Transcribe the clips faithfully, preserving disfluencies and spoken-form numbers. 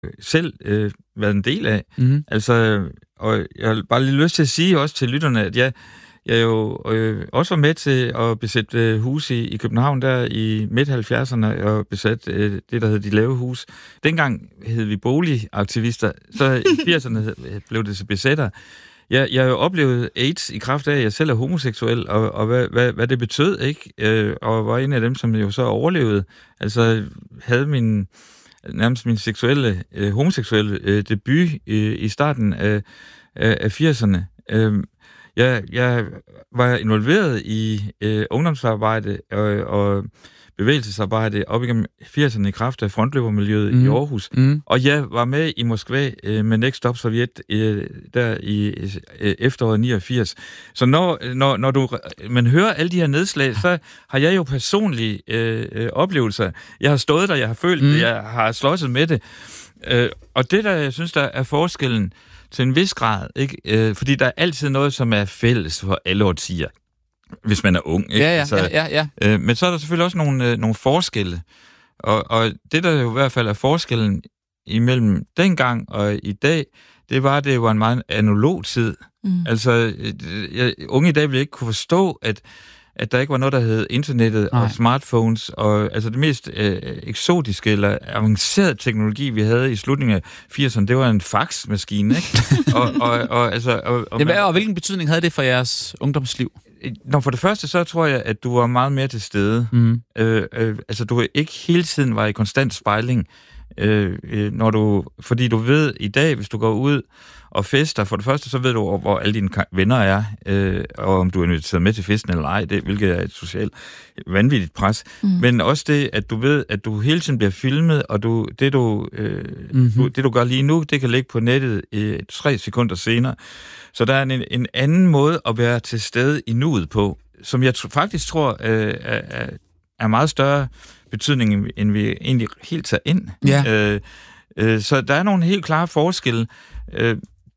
selv øh, været en del af. Mm-hmm. Altså, og jeg har bare lige lyst til at sige også til lytterne, at jeg, jeg jo øh, også var med til at besætte øh, huse i, i København der i midt halvfjerdserne, og besætte øh, det, der hed De Lave Hus. Dengang hed vi boligaktivister, så i firserne blev det til besætter. Jeg, jeg har jo oplevet AIDS i kraft af, at jeg selv er homoseksuel, og, og hvad, hvad, hvad det betød, ikke? Øh, og var en af dem, som jo så overlevede. Altså havde min, nærmest min seksuelle, øh, homoseksuelle øh, debut øh, i starten af, af, af firserne. Øh, jeg, jeg var involveret i øh, ungdomsarbejde og, og bevægelsesarbejde op igennem firserne i kraft af frontløbermiljøet mm. i Aarhus. Mm. Og jeg var med i Moskva øh, med Next Stop Sovjet øh, der i øh, efteråret niogfirs. Så når, når, når du man hører alle de her nedslag, så har jeg jo personlige øh, oplevelser. Jeg har stået der, jeg har følt mm. det, jeg har slåsset med det. Øh, og det, der jeg synes, der er forskellen til en vis grad, ikke? Øh, fordi der er altid noget, som er fælles for alle årtier, hvis man er ung. Ikke? Ja, ja, altså, ja, ja, ja. Øh, men så er der selvfølgelig også nogle, øh, nogle forskelle. Og, og det, der jo i hvert fald er forskellen imellem dengang og i dag, det var, det var en meget analog tid. Mm. Altså, øh, unge i dag vil ikke kunne forstå, at at der ikke var noget, der hed internettet Nej. og smartphones, og altså det mest øh, eksotiske eller avancerede teknologi, vi havde i slutningen af firserne, det var en faxmaskine, ikke? og, og, og, altså, og, og, Jamen, og hvilken betydning havde det for jeres ungdomsliv? Nå, for det første, så tror jeg, at du var meget mere til stede. Mm. Øh, øh, altså, du ikke hele tiden var i konstant spejling, øh, øh, når du, fordi du ved i dag, hvis du går ud og fester, for det første, så ved du, hvor alle dine venner er, øh, og om du er inviteret med til festen eller ej, det, hvilket er et socialt vanvittigt pres. Mm. Men også det, at du ved, at du hele tiden bliver filmet, og du, det, du, øh, mm-hmm. du, det, du gør lige nu, det kan ligge på nettet øh, tre sekunder senere. Så der er en, en anden måde at være til stede i nuet på, som jeg t- faktisk tror øh, er, er meget større betydning, end vi egentlig helt tager ind. Ja. Øh, øh, så der er nogle helt klare forskelle. Øh,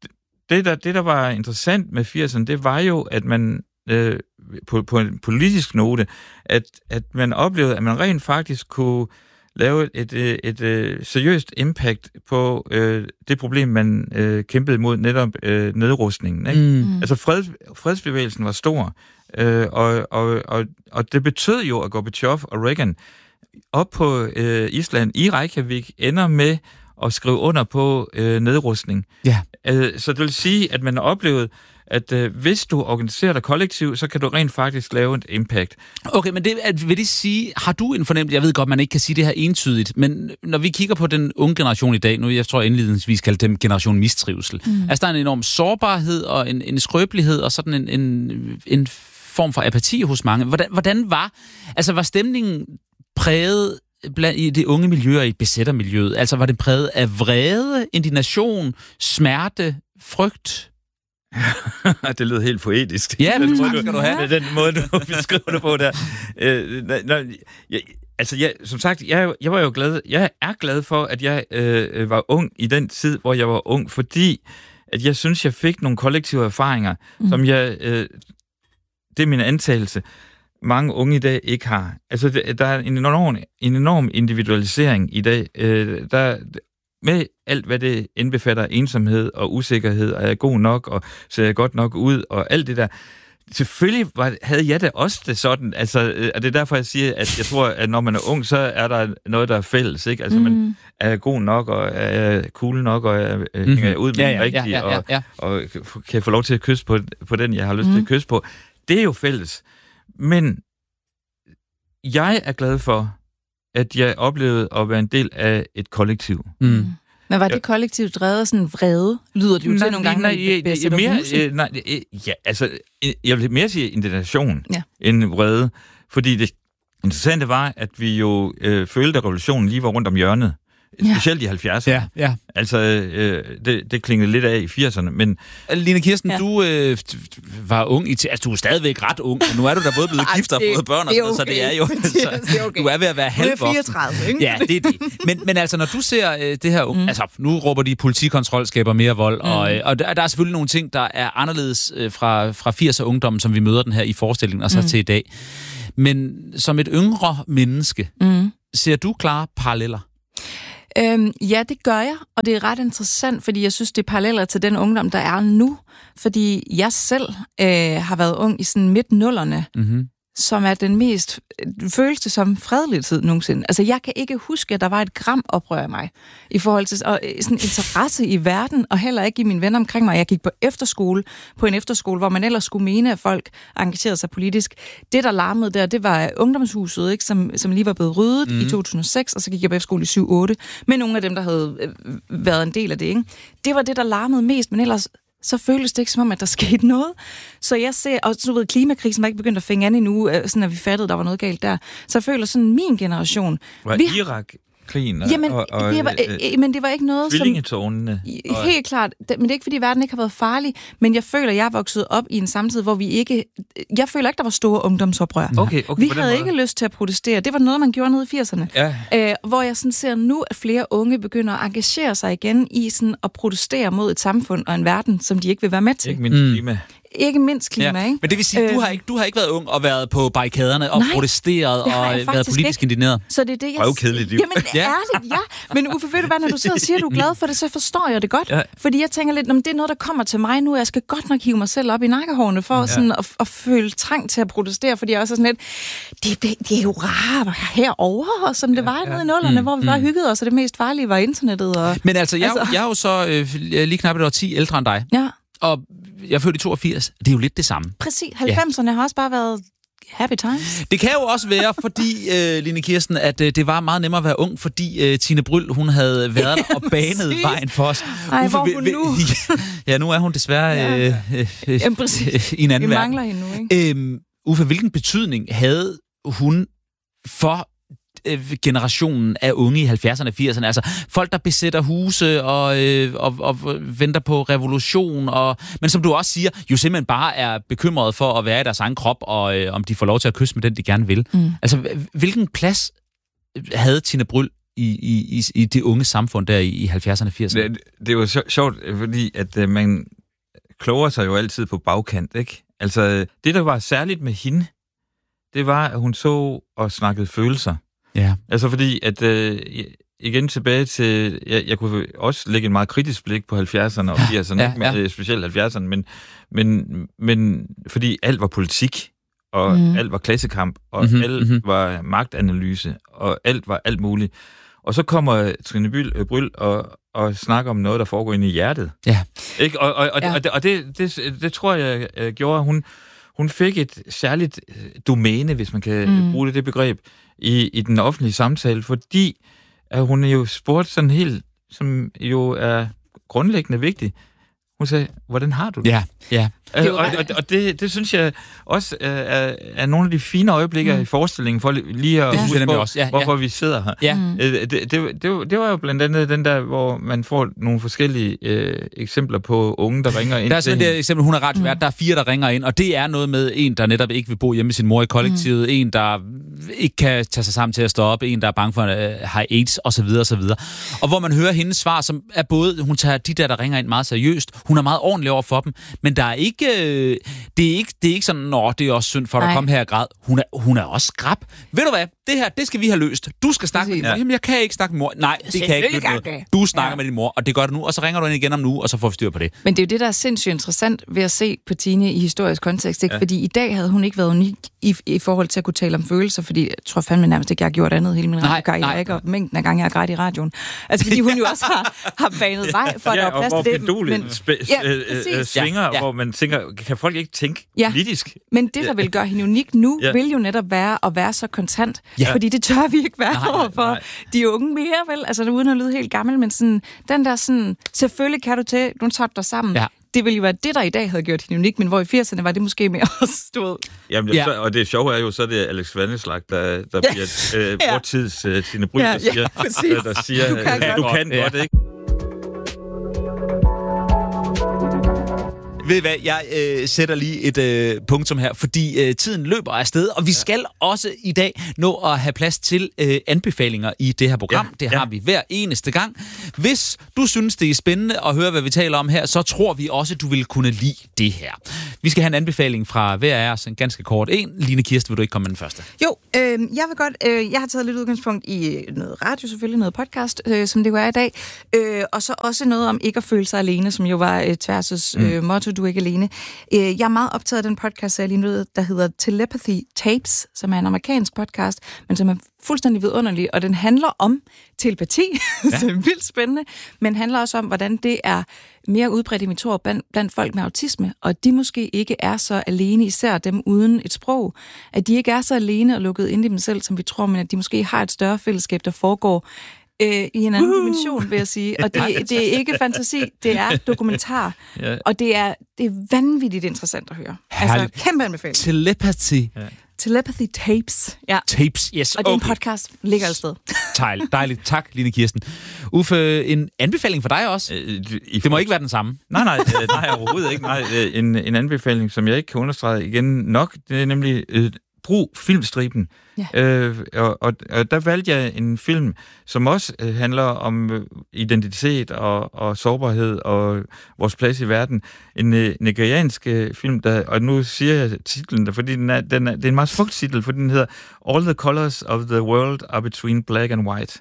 Det der, det, der var interessant med firserne, det var jo, at man øh, på, på en politisk note, at, at man oplevede, at man rent faktisk kunne lave et, et, et, et seriøst impact på øh, det problem, man øh, kæmpede imod, netop øh, nedrustningen. Ikke? Mm. Altså fred, fredsbevægelsen var stor, øh, og, og, og, og det betød jo, at Gorbachev og Reagan op på øh, Island i Reykjavik ender med at skrive under på øh, nedrustning. Ja. Øh, så det vil sige, at man oplevede, at øh, hvis du organiserer dig kollektivt, så kan du rent faktisk lave et impact. Okay, men det, at, vil det sige, har du en fornemmelse, jeg ved godt, man ikke kan sige det her entydigt, men når vi kigger på den unge generation i dag, nu jeg tror indledningsvis kalde dem generation mistrivsel, mm. altså der er en enorm sårbarhed og en, en skrøbelighed og sådan en, en, en form for apati hos mange. Hvordan, hvordan var, altså var stemningen præget blandt i det unge miljø og i besættermiljøet? Altså var det præget af vrede, indignation, smerte, frygt? Det lød helt poetisk. Ja, men tak skal du have. Den måde, du beskriver det på der. Øh, når, jeg, altså, jeg, som sagt, jeg, jeg var jo glad, jeg er glad for, at jeg øh, var ung i den tid, hvor jeg var ung, fordi at jeg synes, jeg fik nogle kollektive erfaringer, mm. som jeg, øh, det er min antagelse, mange unge i dag ikke har. Altså, der er en enorm, en enorm individualisering i dag. Øh, der, med alt, hvad det indbefatter, ensomhed og usikkerhed, og er jeg god nok, og ser jeg godt nok ud, og alt det der. Selvfølgelig var, havde jeg da også det sådan, altså, og det er derfor, jeg siger, at jeg tror, at når man er ung, så er der noget, der er fælles, ikke? Altså, mm. man er god nok, og er cool nok, og er, mm-hmm. hænger jeg ud med ja, den ja, rigtige, ja, ja, ja. Og, og kan jeg få lov til at kysse på, på den, jeg har lyst mm. til at kysse på. Det er jo fælles. Men jeg er glad for, at jeg oplevede at være en del af et kollektiv. Mm. Men var det kollektivt drevet af sådan vrede? Lyder det jo til nogle gange? Nej, nej, mere, øh, nej, ja, altså, jeg vil mere sige indignation ja. end vrede. Fordi det interessante var, at vi jo øh, følte, at revolutionen lige var rundt om hjørnet. Ja. Specielt i halvfjerdserne. Ja, ja. Altså, øh, det, det klingede lidt af i firserne, men... Line Kirsten, ja. du øh, var ung i... Altså, du er stadigvæk ret ung, og nu er du da både blevet gift og fået børn, og sådan, okay. Så det er jo... Så, okay. Du er ved at være halvvoksen. Du er fireogtredive, ikke? Ja, det er det. Men, men altså, når du ser øh, det her... Mm. Altså, nu råber de, politikontrol skaber mere vold, mm. og, øh, og der, der er selvfølgelig nogle ting, der er anderledes øh, fra, fra firserne-ungdommen, som vi møder den her i forestillingen, og så mm. til i dag. Men som et yngre menneske, mm. ser du klare paralleller? Øhm, ja, det gør jeg, og det er ret interessant, fordi jeg synes, det er paralleller til den ungdom, der er nu. Fordi jeg selv øh, har været ung i sådan midt-nullerne, mm-hmm. som er den mest, føles det som fredelige tid nogensinde. Altså, jeg kan ikke huske, at der var et gram oprør i mig, i forhold til og, sådan interesse i verden, og heller ikke i mine venner omkring mig. Jeg gik på efterskole, på en efterskole, hvor man ellers skulle mene, at folk engagerede sig politisk. Det, der larmede der, det var ungdomshuset, ikke, som, som lige var blevet ryddet mm. i to tusind og seks, og så gik jeg på efterskole i syv otte, med nogle af dem, der havde været en del af det. Ikke? Det var det, der larmede mest, men ellers så føles det ikke som om, at der skete noget. Så jeg ser, og så ved klimakrisen var ikke begyndt at fænge an endnu, sådan at vi fattede, der var noget galt der. Så jeg føler sådan, min generation... Var vi, Irak... krigen og, jamen, og, og det var, øh, men det var ikke noget, tvillingetårnene. Som... Helt klart. Men det er ikke, fordi verden ikke har været farlig, men jeg føler, jeg er vokset op i en samtid, hvor vi ikke... Jeg føler ikke, der var store ungdomsoprør. Okay, okay, vi havde ikke lyst til at protestere. Det var noget, man gjorde nede i firserne. Ja. Øh, hvor jeg sådan ser nu, at flere unge begynder at engagere sig igen i sådan at protestere mod et samfund og en verden, som de ikke vil være med til. Ikke mindst klima. Mm. Ikke mindst klima, ja. ikke? Men det vil sige, øh, du har ikke du har ikke været ung og været på barrikaderne og nej, protesteret og været politisk ikke. indigneret. Så det er det, jeg... Røvkedeligt liv. Jamen, ja. ærligt, ja. Men Uffe, ved du hvad, når du sidder og siger, at du er glad for det, så forstår jeg det godt. Ja. Fordi jeg tænker lidt, det er noget, der kommer til mig nu, og jeg skal godt nok hive mig selv op i nakkehårene for ja. sådan at, at føle trang til at protestere, fordi jeg også er sådan lidt, det, det, det er jo rart herovre, som det ja, var ja. nede i nullerne, mm, hvor vi mm. bare hyggede os, og det mest farlige var internettet. Og, Men altså, jeg, altså, jeg er jo så øh, lige knap et år ti ældre end dig. Ja. Og jeg er født i toogfirs. Det er jo lidt det samme. Præcis. halvfemserne ja. har også bare været happy times. Det kan jo også være, fordi, øh, Line Kirsten, at øh, det var meget nemmere at være ung, fordi øh, Tine Bryld, hun havde været der og banet vejen for os. Ej, hvor er hun nu? Ja, nu er hun desværre ja. øh, øh, øh, Jamen, præcis. i en anden Vi verden. mangler hende nu, ikke? Øhm, Uffe, hvilken betydning havde hun for generationen af unge i halvfjerdserne og firserne, altså folk, der besætter huse og, øh, og, og venter på revolution, og, men som du også siger, jo simpelthen bare er bekymret for at være i deres egen krop, og øh, om de får lov til at kysse med den, de gerne vil. Mm. Altså, hvilken plads havde Tine Bryld i, i, i, i det unge samfund der i, i halvfjerdserne og firserne? Det, det er jo sjovt, fordi at øh, man kloger sig jo altid på bagkant, ikke? Altså, det, der var særligt med hende, det var, at hun så og snakkede følelser. Ja. Altså fordi, at øh, igen tilbage til, jeg, jeg kunne også lægge en meget kritisk blik på halvfjerdserne og firserne, ja, ja. Med, specielt halvfjerdserne, men, men, men fordi alt var politik, og mm. alt var klassekamp, og mm-hmm, alt mm-hmm. var magtanalyse, og alt var alt muligt. Og så kommer Trine Bryld og, og snakker om noget, der foregår inde i hjertet. Ja. Ikke? Og, og, og, ja. og, det, og det, det, det tror jeg uh, gjorde, at hun, hun fik et særligt domæne, hvis man kan mm. bruge det, det begreb, i, i den offentlige samtale, fordi at hun jo spurgte sådan helt, som jo er grundlæggende vigtigt. Hun sagde, hvordan har du det? Ja, ja. Og, og, og det, det synes jeg også er, er nogle af de fine øjeblikker mm. i forestillingen, for lige at huske på, også. Ja, hvorfor ja. vi sidder her. Ja. Mm. Det, det, det, det var jo blandt andet den der, hvor man får nogle forskellige øh, eksempler på unge, der ringer ind. Der er sådan et eksempel, hun er ret svært. Mm. Der er fire, der ringer ind, og det er noget med en, der netop ikke vil bo hjemme med sin mor i kollektivet, mm. en, der ikke kan tage sig sammen til at stå op, en, der er bange for at uh, have AIDS, osv. osv. Og hvor man hører hendes svar, som er både, hun tager de der, der ringer ind meget seriøst, hun er meget ordentlig over for dem, men der er ikke, øh, det er ikke, det er ikke sådan, nå, det er også synd for dig at komme her og græd. Hun er, hun er også skrap. Ved du hvad? Det her, det skal vi have løst. Du skal snakke med din mor. Jamen, jeg kan ikke snakke med mor. Nej, det kan jeg ikke noget. Du snakker ja. med din mor, og det gør du nu, og så ringer du ind igen om nu, og så får vi styr på det. Men det er jo det, der er sindssygt interessant ved at se på Tine i historisk kontekst, ikke? Ja. Fordi i dag havde hun ikke været unik i, i forhold til at kunne tale om følelser, fordi jeg tror fandme nærmest ikke, jeg har gjort andet hele min radiokarriere, ikke? Og mængden af gange, jeg har grædt i radioen. Altså, fordi hun jo også har, har banet vej for, at ja, der er plads til det. Ja, og hvor pendulet sp- øh, svinger, ja, ja. hvor man tænker, kan folk ikke tænke ja. politisk? Men det, der vil gøre hende unik nu, ja. vil jo netop være at være så kontant. Ja. Fordi det tør vi ikke være over for de unge mere, vel? Altså, uden at lyde helt gammel, men sådan, den der sådan, selvfølgelig kan du til, nu tager dig sammen. Ja. Det ville jo være det, der i dag havde gjort hende unik, men hvor i firserne var det måske mere stået. Jamen, ja. så, og det sjove er jo, så er det Alex Vandeslag, der, der ja. bliver øh, ja. vortids uh, Tine Bryld, ja, der siger, ja, der siger du kan, øh, du kan ja. godt, ikke? Ved I hvad, jeg øh, sætter lige et øh, punktum her, fordi øh, tiden løber afsted, og vi skal ja. også i dag nå at have plads til øh, anbefalinger i det her program. Ja. Det har ja. vi hver eneste gang. Hvis du synes, det er spændende at høre, hvad vi taler om her, så tror vi også, du vil kunne lide det her. Vi skal have en anbefaling fra hver af os, en ganske kort en. Line Kirsten, vil du ikke komme med den første? Jo, øh, jeg vil godt. Øh, jeg har taget lidt udgangspunkt i noget radio, selvfølgelig noget podcast, øh, som det jo er i dag, øh, og så også noget om ikke at føle sig alene, som jo var øh, Tværs' øh, mm. motto, du er ikke alene. Øh, jeg er meget optaget af den podcast, jeg lige nu, der hedder Telepathy Tapes, som er en amerikansk podcast, men som er fuldstændig vidunderlig, og den handler om telepati, ja. Så vildt spændende, men handler også om, hvordan det er mere udbredt i metoder blandt, blandt folk med autisme, og de måske ikke er så alene, især dem uden et sprog, at de ikke er så alene og lukket ind i dem selv, som vi tror, men at de måske har et større fællesskab, der foregår øh, i en anden uh! dimension, vil jeg sige. Og det, det er ikke fantasi, det er dokumentar, ja. Og det er, det er vanvittigt interessant at høre. Herligt. Altså, kæmpe anbefaling. Telepathy. Ja. Telepathy Tapes. Ja. Tapes, yes. Og det er okay. en podcast, ligger et sted. Dejligt, dejligt. Tak, Line Kirsten. Uffe, en anbefaling for dig også? Øh, det må ikke være den samme. Nej, nej, øh, nej overhovedet ikke. Nej, øh, en, en anbefaling, som jeg ikke kan understrege igen nok, det er nemlig øh, brug filmstriben. Ja. Øh, og, og, og der valgte jeg en film, som også øh, handler om øh, identitet og, og sårbarhed og vores plads i verden. En øh, nigeriansk øh, film, der, og nu siger jeg titlen der, fordi den er, den er, det er en meget smukt titel, for den hedder All the Colors of the World Are Between Black and White.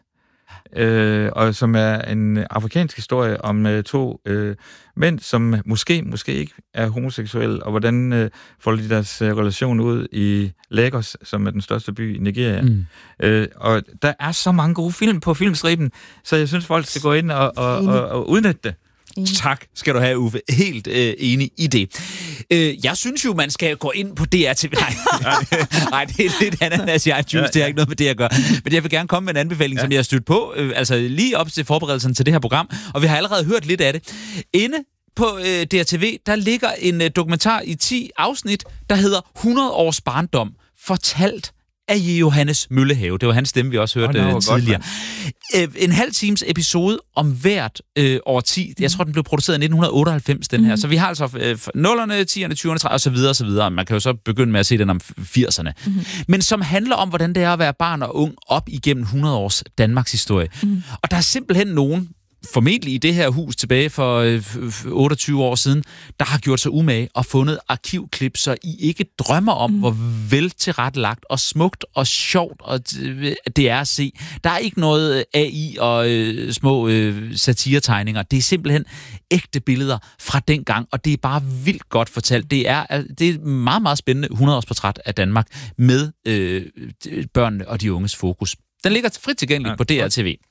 Øh, og som er en afrikansk historie om øh, to øh, mænd, som måske, måske ikke er homoseksuelle, og hvordan øh, får de deres øh, relation ud i Lagos, som er den største by i Nigeria. Mm. Øh, og der er så mange gode film på filmstriben, så jeg synes, folk skal gå ind og, og, og, og udnytte det. Enig. Tak skal du have, Uffe. Helt øh, enig i det. Øh, jeg synes jo, man skal gå ind på D R T V. Nej, nej, det er lidt ananas, jeg juice. Det har ikke noget med det at gøre. Men jeg vil gerne komme med en anbefaling, ja. Som jeg har stødt på. Øh, altså lige op til forberedelsen til det her program. Og vi har allerede hørt lidt af det. Inde på øh, D R T V, der ligger en øh, dokumentar i ti afsnit, der hedder hundrede års barndom. Fortalt af Johannes Møllehave. Det var hans stemme, vi også hørte oh, no, tidligere. Godt, en halv times episode om hvert øh, årti. Jeg tror, den blev produceret i nitten otteoghalvfems, den her. Mm. Så vi har altså øh, nullerne, tierne, tyverne, og så videre, og så videre. Man kan jo så begynde med at se den om firserne. Mm. Men som handler om, hvordan det er at være barn og ung op igennem hundrede års Danmarks historie. Mm. Og der er simpelthen nogen, formentlig i det her hus tilbage for øh, otteogtyve år siden, der har gjort sig umage og fundet arkivklip, så I ikke drømmer om, mm. hvor vel tilrettelagt og smukt og sjovt og det er at se. Der er ikke noget A I og øh, små øh, satiretegninger. Det er simpelthen ægte billeder fra den gang, og det er bare vildt godt fortalt. Det er, det er et meget, meget spændende hundrede-årsportræt af Danmark med øh, børnene og de unges fokus. Den ligger frit tilgængeligt ja, på D R T V.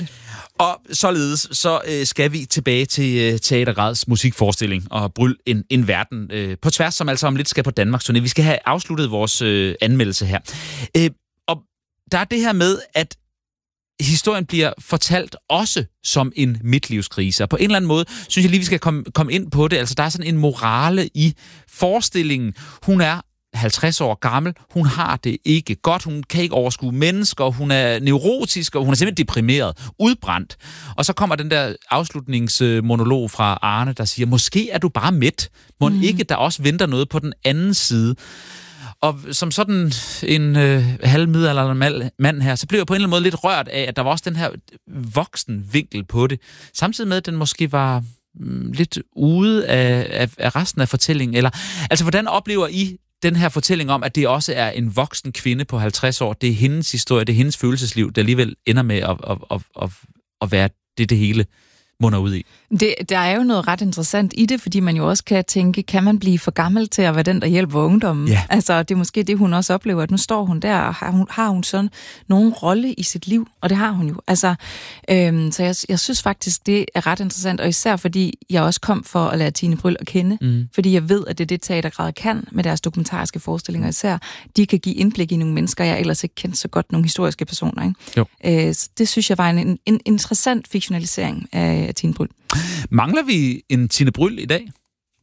Og således så øh, skal vi tilbage til øh, Teatergrads musikforestilling og Bryl en, en verden øh, på tværs, som altså om lidt skal på Danmarks turné. Vi skal have afsluttet vores øh, anmeldelse her. Øh, og der er det her med, at historien bliver fortalt også som en midtlivskrise. Og på en eller anden måde synes jeg lige, vi skal komme, komme ind på det. Altså, der er sådan en morale i forestillingen. Hun er halvtreds år gammel, hun har det ikke godt, hun kan ikke overskue mennesker, hun er neurotisk, og hun er simpelthen deprimeret, udbrændt. Og så kommer den der afslutningsmonolog fra Arne, der siger, måske er du bare mæt, må mm. ikke der også venter noget på den anden side. Og som sådan en øh, halvmiddelalderlig mand her, så blev jeg på en eller anden måde lidt rørt af, at der var også den her voksen vinkel på det. Samtidig med, at den måske var mm, lidt ude af, af, af resten af fortællingen. Eller, altså, hvordan oplever I den her fortælling om, at det også er en voksen kvinde på halvtreds år? Det er hendes historie, det er hendes følelsesliv, der alligevel ender med at, at, at, at, at være det, det hele munder ud i. Det, der er jo noget ret interessant i det, fordi man jo også kan tænke, kan man blive for gammel til at være den, der hjælper ungdommen? Yeah. Altså, det er måske det, hun også oplever, at nu står hun der, og har hun, har hun sådan nogen rolle i sit liv, og det har hun jo. Altså, øhm, så jeg, jeg synes faktisk, det er ret interessant, og især fordi jeg også kom for at lære Tine Bryl at kende, mm. fordi jeg ved, at det er det, Teatergrad kan med deres dokumentariske forestillinger især. De kan give indblik i nogle mennesker, jeg ellers ikke kendte så godt, nogle historiske personer. Ikke? Jo. Øh, så det synes jeg var en, en, en interessant fiktionalisering af Tine Bryl. Mangler vi en Tine Bryl i dag?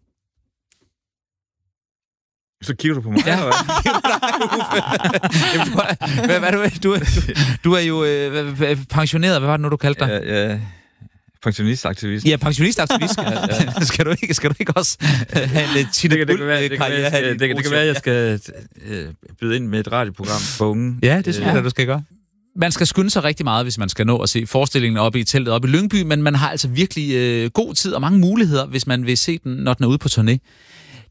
Så kigger du på mig. Ja, hvad, hvad, hvad, du, du, du er jo øh, pensioneret. Hvad var det nu, du kaldte dig? Ja, ja. Pensionistaktivist. Ja, pensionistaktivist. ja, ja. skal, du ikke, skal du ikke også have en Tine Bryl-karriere? Det kan være, at jeg skal øh, byde ind med et radioprogram for unge. Ja, det synes jeg, ja. du skal gøre. Man skal skynde sig rigtig meget, hvis man skal nå at se forestillingen oppe i teltet oppe i Lyngby, men man har altså virkelig øh, god tid og mange muligheder, hvis man vil se den, når den er ude på turné.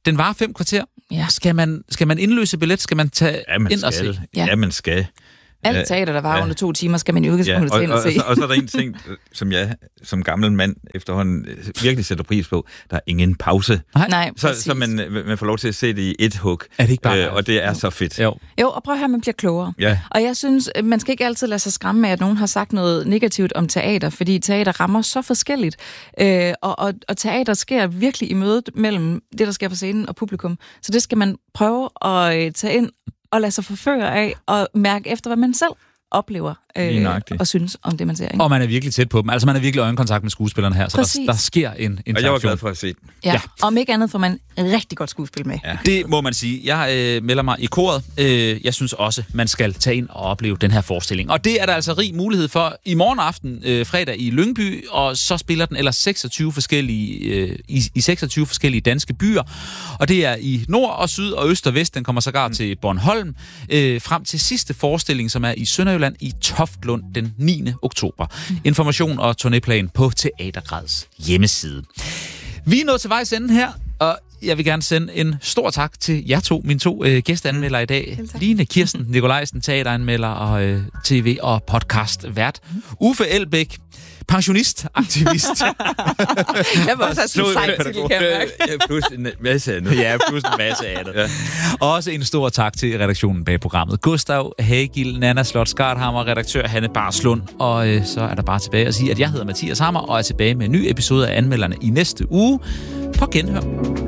Den varer fem kvarter. Ja. Skal man, skal man indløse billet? Skal man tage ja, man ind skal. og se? Ja. ja, man skal. Alt teater, der var ja. under to timer, skal man i udgangspunktet ja, til ind og, og se. Og, og, og så er der en ting, som jeg som gammel mand efterhånden virkelig sætter pris på. Der er ingen pause. Nej, Nej så, så man, man får lov til at se det i et hug. Er det ikke bare? Øh, og det er så fedt. Jo. jo, og prøv at høre, man bliver klogere. Ja. Og jeg synes, man skal ikke altid lade sig skræmme af, at nogen har sagt noget negativt om teater, fordi teater rammer så forskelligt. Øh, og, og, og teater sker virkelig i mødet mellem det, der sker på scenen og publikum. Så det skal man prøve at tage ind og lade sig forføre af, og mærke efter, hvad man selv oplever øh, og synes om det, man ser. Ikke? Og man er virkelig tæt på dem. Altså, man er virkelig øjenkontakt med skuespillerne her, så der, der sker en interaktion. Og jeg var glad for at se den. Ja, ja. Om ikke andet får man rigtig godt skuespil med. Ja. Det må man sige. Jeg øh, melder mig i koret. Øh, jeg synes også, man skal tage ind og opleve den her forestilling. Og det er der altså rig mulighed for i morgen aften, øh, fredag i Lyngby, og så spiller den ellers seksogtyve forskellige, øh, i, i seksogtyve forskellige danske byer. Og det er i nord og syd og øst og vest. Den kommer sågar mm. til Bornholm. Øh, frem til sidste forestilling, som er i Sønderjylland i Toftlund den niende oktober. Mm. Information og turnéplan på Teatergrads hjemmeside. Vi er nået til vejs ende her, og jeg vil gerne sende en stor tak til jer to, mine to øh, gæsteanmeldere i dag. Line Kirsten Nikolajsen, teateranmelder og øh, tv- og podcast-vært. Mm. Uffe Elbæk, pensionist, aktivist. Jeg vil også have sådan en sejt titel, kan jeg mærke. Plus en masse andet. Ja, plus en masse andet. Ja. Også en stor tak til redaktionen bag programmet. Gustav Hagil, Nana Slot Skarthammer, redaktør Hanne Barslund. Og øh, så er der bare tilbage at sige, at jeg hedder Mathias Hammer, og er tilbage med en ny episode af Anmelderne i næste uge. På genhør.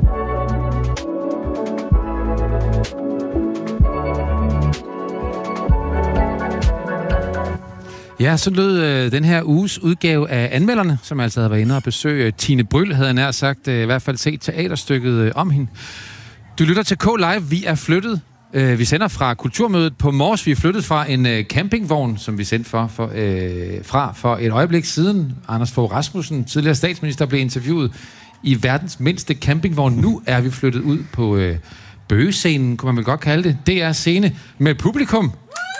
Ja, så lød øh, den her uges udgave af Anmelderne, som altså havde været inde og besøge Tine Bryl, havde jeg nær sagt, øh, i hvert fald set teaterstykket øh, om hende. Du lytter til K-Live. Vi er flyttet. Øh, vi sender fra Kulturmødet på Mors. Vi er flyttet fra en øh, campingvogn, som vi sendte for, for, øh, fra for et øjeblik siden. Anders Fogh Rasmussen, tidligere statsminister, blev interviewet i verdens mindste campingvogn. Nu er vi flyttet ud på øh, bøgescenen, kunne man vel godt kalde det. Det er scene med publikum,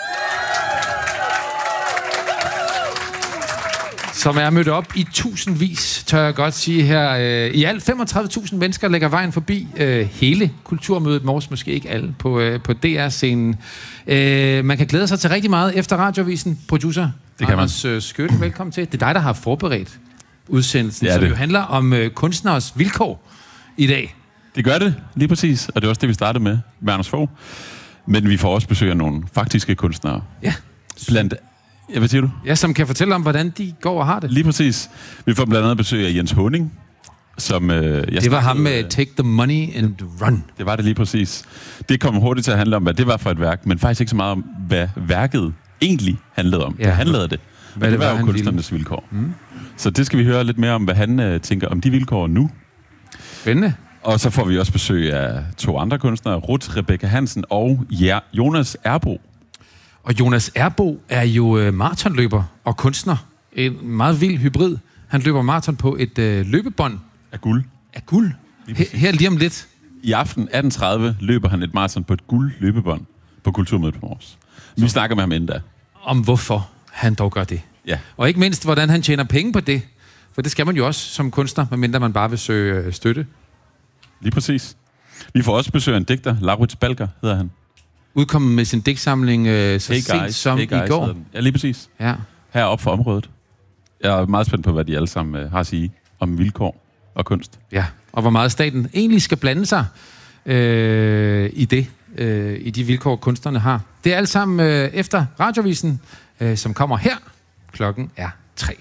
som er mødt op i tusindvis, tør jeg godt sige her. I alt femogtredive tusind mennesker lægger vejen forbi øh, hele Kulturmødet Mors, måske ikke alle, på, øh, på D R-scenen. Øh, man kan glæde sig til rigtig meget efter Radiovisen. Producer det kan Anders man. Skytte, velkommen til. Det er dig, der har forberedt udsendelsen, som jo handler om øh, kunstneres vilkår i dag. Det gør det, lige præcis. Og det er også det, vi startede med, med Anders Fogh. Men vi får også besøg af nogle faktiske kunstnere. Ja. Blandt Ja, hvad siger du? Ja, som kan fortælle om, hvordan de går og har det. Lige præcis. Vi får blandt andet besøg af Jens Håning, som... Øh, jeg det var ham med Take the Money and Run. Det var det lige præcis. Det kom hurtigt til at handle om, hvad det var for et værk, men faktisk ikke så meget om, hvad værket egentlig handlede om. Ja. Det handlede det. Hvad det, det var, var jo kunstnernes vilkår. Mm. Så det skal vi høre lidt mere om, hvad han øh, tænker om de vilkår nu. Spændende. Og så får vi også besøg af to andre kunstnere, Ruth Rebecca Hansen og Jonas Erbo. Og Jonas Erbo er jo øh, maratonløber og kunstner. En meget vild hybrid. Han løber maraton på et øh, løbebånd. Af guld. Af guld? Her, her lige om lidt. I aften atten tredive løber han et maraton på et guld løbebånd på Kulturmødet på Mors. Vi snakker med ham inden da. Om hvorfor han dog gør det. Ja. Og ikke mindst, hvordan han tjener penge på det. For det skal man jo også som kunstner, medmindre man bare vil søge støtte. Lige præcis. Vi får også besøg af en digter, Laurits Balker hedder han. Udkommet med sin digtsamling øh, så hey sent guys, som hey guys, i går. Ja, lige præcis. Ja. Heroppe for området. Jeg er meget spændt på, hvad de alle sammen øh, har at sige om vilkår og kunst. Ja, og hvor meget staten egentlig skal blande sig øh, i det, øh, i de vilkår, kunstnerne har. Det er alt sammen øh, efter Radiovisen, øh, som kommer her. Klokken er tre.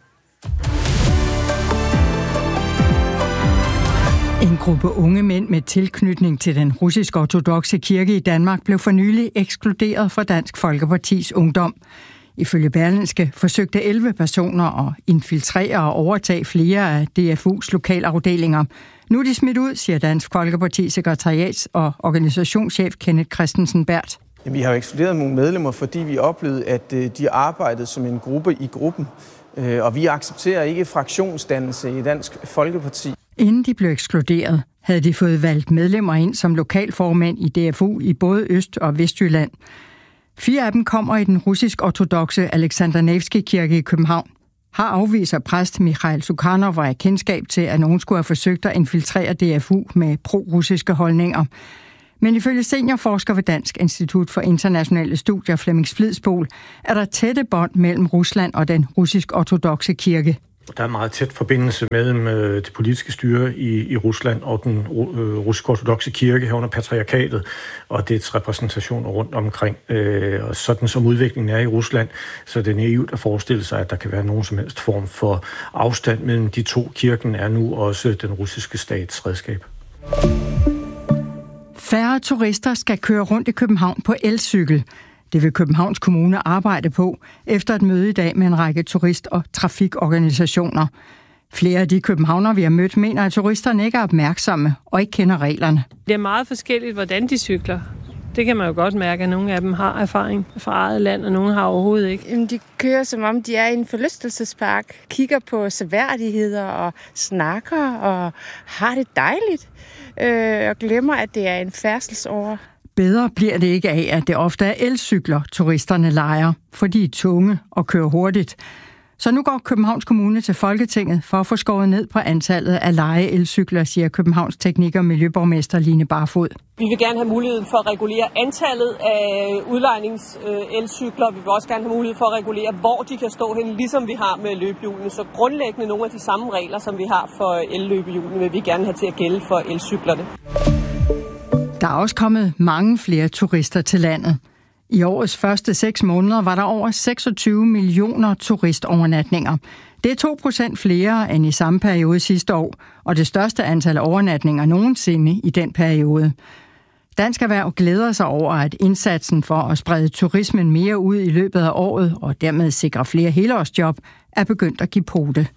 En gruppe unge mænd med tilknytning til den russisk-ortodokse kirke i Danmark blev for nylig ekskluderet fra Dansk Folkepartis Ungdom. Ifølge Berlingske forsøgte elleve personer at infiltrere og overtage flere af D F U's lokalafdelinger. Nu er de smidt ud, siger Dansk Folkepartis sekretariats- og organisationschef Kenneth Christensen Berth. Vi har jo ekskluderet nogle medlemmer, fordi vi oplevede, at de arbejdede som en gruppe i gruppen. Og vi accepterer ikke fraktionsdannelse i Dansk Folkeparti. Inden de blev ekskluderet, havde de fået valgt medlemmer ind som lokalformand i D F U i både Øst- og Vestjylland. Fire af dem kommer i den russisk-ortodokse Alexander Nevsky Kirke i København. har afviser præst Mikhail Sukhanov af kendskab til, at nogen skulle have forsøgt at infiltrere D F U med pro-russiske holdninger. Men ifølge seniorforsker ved Dansk Institut for Internationale Studier, Flemming Splidsbol, er der tætte bånd mellem Rusland og den russisk-ortodokse kirke. Der er en meget tæt forbindelse mellem øh, det politiske styre i, i Rusland og den øh, russisk-ortodokse kirke herunder patriarkatet og dets repræsentationer rundt omkring. Øh, og sådan som udviklingen er i Rusland, så er det naivt at forestille sig, at der kan være nogen som helst form for afstand mellem de to. Kirken er nu også den russiske stats redskab. Færre turister skal køre rundt i København på elcykel. Det vil Københavns Kommune arbejde på efter et møde i dag med en række turist- og trafikorganisationer. Flere af de københavnere, vi har mødt, mener, at turisterne ikke er opmærksomme og ikke kender reglerne. Det er meget forskelligt, hvordan de cykler. Det kan man jo godt mærke, at nogle af dem har erfaring fra eget land, og nogle har overhovedet ikke. De kører, som om de er i en forlystelsespark, kigger på seværdigheder og snakker og har det dejligt, øh, og glemmer, at det er en færdselsåre. Bedre bliver det ikke af, at det ofte er elcykler, turisterne lejer, for de er tunge og kører hurtigt. Så nu går Københavns Kommune til Folketinget for at få skåret ned på antallet af leje elcykler, siger Københavns teknik- og miljøborgmester Line Barfod. Vi vil gerne have muligheden for at regulere antallet af udlejningselcykler. Vi vil også gerne have mulighed for at regulere, hvor de kan stå hen, ligesom vi har med løbehjulene. Så grundlæggende nogle af de samme regler, som vi har for elløbehjulene, vil vi gerne have til at gælde for elcyklerne. Der er også kommet mange flere turister til landet. I årets første seks måneder var der over seksogtyve millioner turistovernatninger. Det er to procent flere end i samme periode sidste år, og det største antal overnatninger nogensinde i den periode. Dansk Erhverv glæder sig over, at indsatsen for at sprede turismen mere ud i løbet af året og dermed sikre flere helårsjob er begyndt at give pote.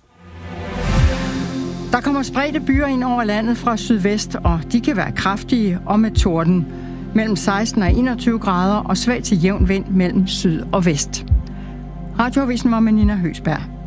Der kommer spredte byer ind over landet fra sydvest, og de kan være kraftige og med torden. Mellem seksten og enogtyve grader og svag til jævn vind mellem syd og vest. Radioavisen var med Nina Høsberg.